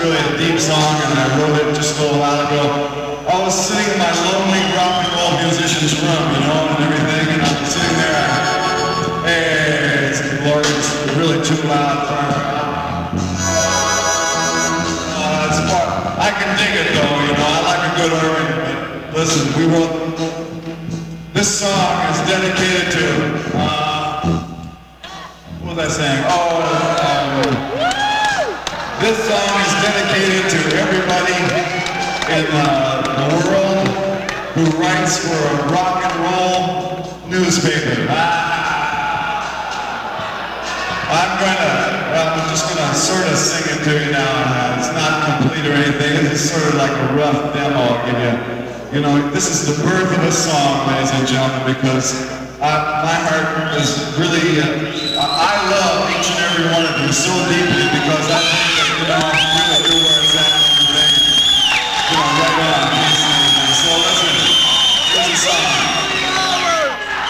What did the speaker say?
really a deep song, and I wrote it just a little while ago. I was sitting in my lonely rock and roll musician's room, you know, and everything, and I'm sitting there. Hey, Lord, it's really too loud. I can dig it though, you know. I like a good organ. But listen, we wrote this song is dedicated to. What was I saying? This song is dedicated to everybody in the world who writes for a rock and roll newspaper. I'm just gonna sort of sing it to you now. It's not complete or anything. It's sort of like a rough demo I'll give you. You know, this is the birth of a song, ladies and gentlemen, because my heart is really, I love each and every one of you so deeply because I think that, you know, really